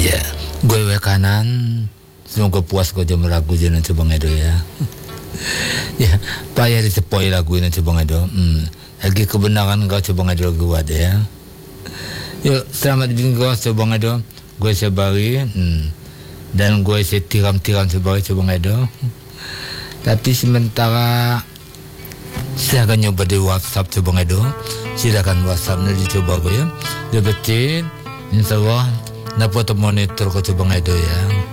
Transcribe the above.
Ya, gue kanan. Semoga puas kau jam lagu jangan coba ngedo ya. Ya, payah disepoi lagu ini coba ngedo. Lagi kebenaran kau coba ngedo gue ada ya. Yuk, selamat bikin kau coba ngedo. Gue sebari, dan gue tiram-tiram sebari coba ngedo. Tapi sementara silakan nyoba di WhatsApp coba ngedo. Silakan WhatsAppnya dicoba gue ya. Dapetin, insya Allah. Napa monitor kau coba ngedo ya.